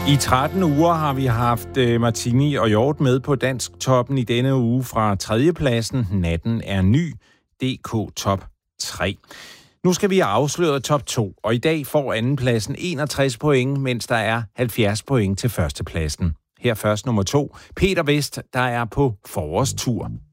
I 13 uger har vi haft Martini og Hjort med på Dansk Toppen i denne uge fra 3. pladsen. Natten er ny. DK Top 3. Nu skal vi have afsløret top 2, og i dag får andenpladsen 61 point, mens der er 70 point til førstepladsen. Her først nummer 2. Peter Vest, der er på forårstur.